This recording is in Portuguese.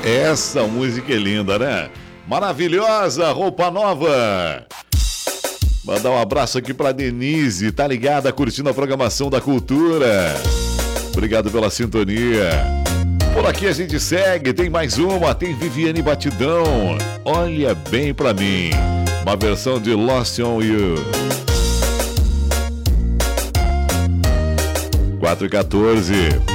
Essa música é linda, né? Maravilhosa, roupa nova. Mandar um abraço aqui pra Denise, tá ligada, curtindo a programação da Cultura. Obrigado pela sintonia. Por aqui a gente segue, tem mais uma, tem Viviane Batidão. Olha bem pra mim, uma versão de Lost on You. 4h14.